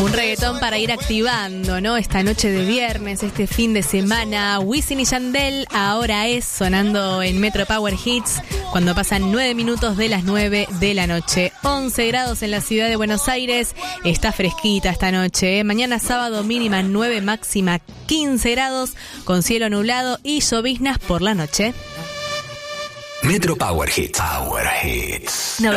Un reggaetón para ir activando, ¿no? Esta noche de viernes, este fin de semana. Wisin y Yandel, Ahora Es, sonando en Metro Power Hits, cuando pasan 9 minutos de las 9 de la noche. 11 grados en la ciudad de Buenos Aires. Está fresquita esta noche, ¿eh? Mañana sábado mínima 9, máxima 15 grados, con cielo nublado y lloviznas por la noche. Metro Power Hits. Power Hits.